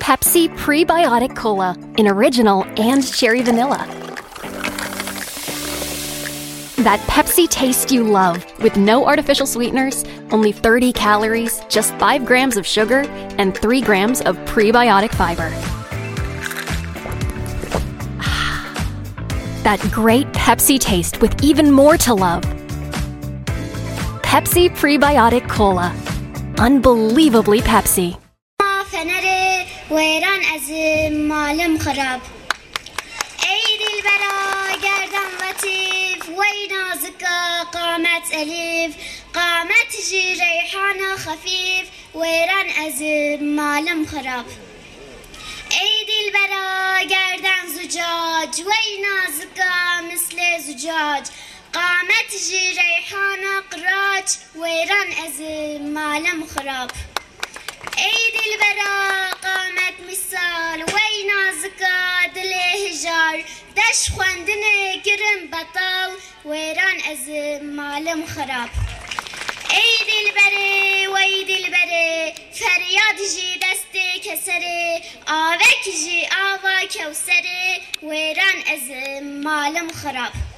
Pepsi Prebiotic Cola in original and cherry vanilla. That Pepsi taste you love, with no artificial sweeteners, only 30 calories, just 5 grams of sugar, and 3 grams of prebiotic fiber. That great Pepsi taste with even more to love. Pepsi Prebiotic Cola. Unbelievably Pepsi. فنره ویران از مالم خراب ای دلبرا گردن لطیف وی نازک قامت الیف قامت جی ریحان خفیف ویران از مالم خراب ای دلبرا گردن زجاج وی نازک مثل زجاج قامت جی ریحان قراج ویران از مالم خراب ای دلبرا قامت مثال وی نازکا دل هجار دش خواندن گرم بطال ویران از مالم خراب ای دلبره وی دلبره فریاد جی دست کسره آوک جی آوا کوسره ویران از مالم خراب